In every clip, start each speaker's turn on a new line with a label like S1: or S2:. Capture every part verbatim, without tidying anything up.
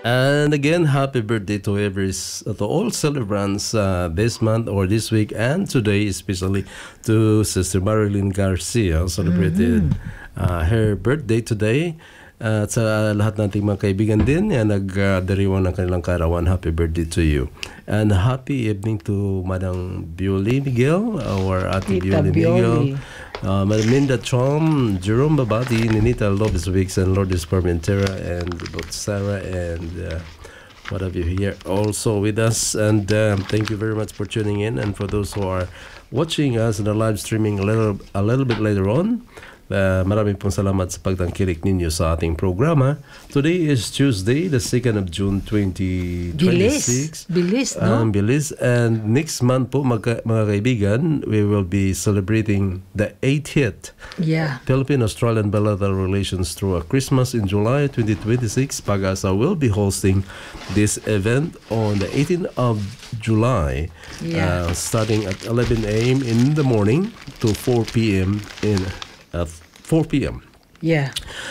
S1: And again, happy birthday to every to all celebrants uh, this month or this week and today, especially to Sister Marilyn Garcia, celebrated mm-hmm. uh, her birthday today. Uh, at sa lahat nating mga kaibigan din yan nagdiriwang ng kanilang kaarawan, happy birthday to you. And happy evening to Madam Bioli Miguel, our Ate Bioli Miguel, uh, Madam Linda Chom, Jerome Babati, Ninita Lopez Weeks, and Lourdes Parmentera, and both Sarah and uh, what have you here also with us. And um, thank you very much for tuning in. And for those who are watching us in the live streaming a little, a little bit later on, Uh, maraming pong salamat sa pagtangkilik ninyo sa ating programa. Today is Tuesday, the second of June, twenty twenty-six.
S2: Bilis, bilis, no?
S1: Um, bilis. And next month po, mga, mga kaibigan, we will be celebrating the eightieth
S2: yeah.
S1: Philippine-Australian Bilateral Relations through a Christmas in July twenty twenty-six. Pag-asa will be hosting this event on the eighteenth of July,
S2: yeah.
S1: uh, starting at eleven a.m. in the morning to four p.m. in At four p.m.
S2: Yeah.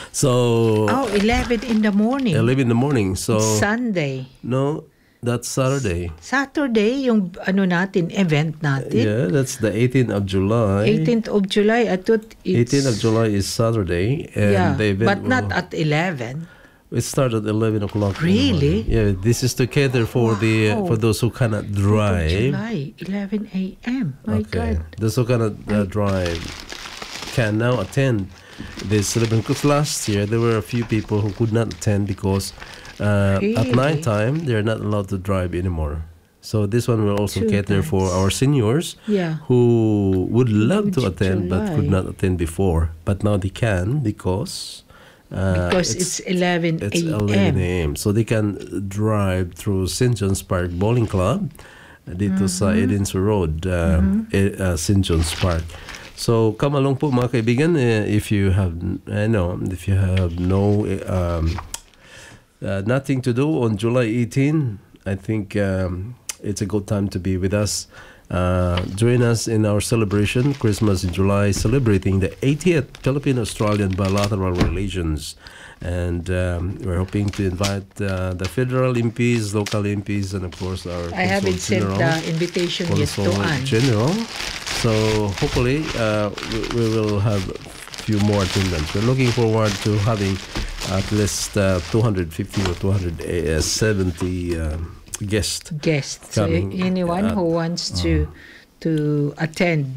S1: So...
S2: Oh, eleven in the morning.
S1: eleven in the morning. So...
S2: Sunday.
S1: No, that's Saturday.
S2: Saturday, yung ano natin, event natin.
S1: Yeah, that's the eighteenth of July.
S2: eighteenth of July. I thought it's...
S1: eighteenth of July is Saturday. And
S2: yeah,
S1: the event
S2: but not
S1: will,
S2: at eleven.
S1: It started at eleven o'clock.
S2: Really?
S1: Yeah, this is to cater for wow. the uh, for those who cannot drive.
S2: July, eleven a.m. My
S1: okay.
S2: God.
S1: Those who cannot uh, drive can now attend this celebration. Because last year there were a few people who could not attend because uh,
S2: really?
S1: at night time they're not allowed to drive anymore. So this one will also
S2: Two
S1: cater
S2: nights.
S1: for our seniors
S2: yeah.
S1: who would love to
S2: July.
S1: attend but could not attend before. But now they can because
S2: uh, because it's, it's eleven a.m.
S1: It's eleven a.m. So they can drive through Saint John's Park Bowling Club dito mm-hmm. sa Edensor Road, uh, mm-hmm. uh, Saint John's Park. So come along po mga kaibigan, uh, if you have I know if you have no um, uh, nothing to do on July eighteenth, I think um, it's a good time to be with us. Uh, join us in our celebration, Christmas in July, celebrating the eightieth Philippine-Australian Bilateral Relations. And um, we're hoping to invite uh, the federal M Ps, local M Ps, and of course our
S2: I haven't sent the invitation yet to Anne.
S1: General. So hopefully uh, we, we will have a few more attendants. We're looking forward to having at least uh, two hundred fifty or two hundred seventy uh, guests.
S2: Guests. So anyone uh, who wants to uh, to attend.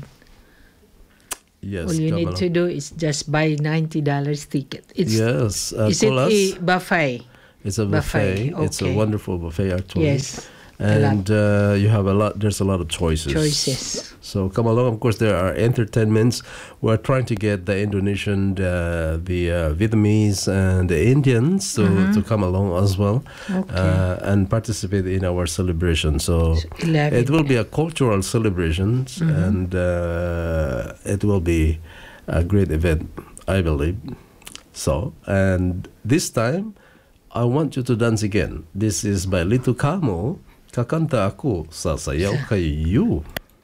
S1: Yes,
S2: all you need
S1: along.
S2: to do is just buy ninety dollars ticket. It's,
S1: yes. Uh,
S2: is it a buffet?
S1: It's a buffet.
S2: buffet. Okay.
S1: It's a wonderful buffet actually.
S2: Yes.
S1: And uh, you have a lot. There's a lot of choices.
S2: Choices.
S1: So come along. Of course, there are entertainments. We're trying to get the Indonesian, uh, the uh, Vietnamese, and the Indians to, mm-hmm. to come along as well
S2: okay.
S1: uh, and participate in our celebration. So
S2: eleven.
S1: It will be a cultural celebration, mm-hmm. and uh, it will be a great event, I believe. So, and this time, I want you to dance again. This is by Lito Camo. Kakanta ako, sasayaw kayo.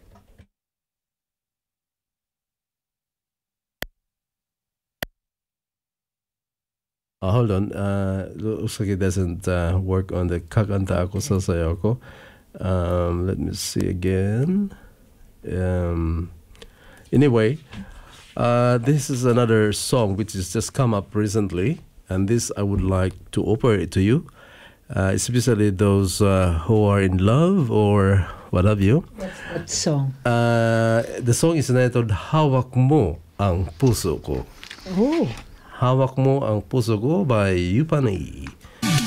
S1: Uh, hold on. Uh, looks like it doesn't uh, work on the kakanta ako, sasayaw ko. Um, let me see again. Um, anyway, uh, this is another song which has just come up recently. And this I would like to offer it to you. Uh, especially those uh, who are in love or what have you.
S2: What's that song?
S1: Uh, the song is entitled Hawak Mo Ang Puso Ko.
S2: Oh.
S1: Hawak Mo Ang Puso Ko by Yupani.